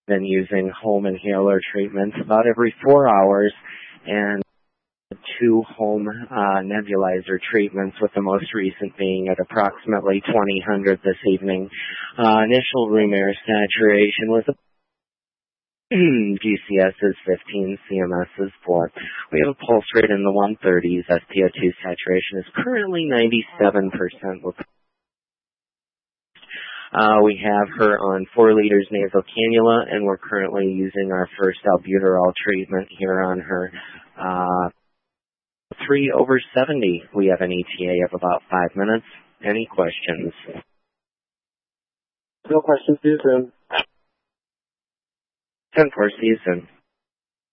been using home inhaler treatments about every 4 hours and 2 home nebulizer treatments, with the most recent being at approximately 2000 this evening. Initial room air saturation was GCS is 15, CMS is 4. We have a pulse rate in the 130s. SpO2 saturation is currently 97%. We have her on 4 liters nasal cannula, and we're currently using our first albuterol treatment here on her 3/70. We have an ETA of about 5 minutes. Any questions? No questions. See you soon. 10-4, see you soon.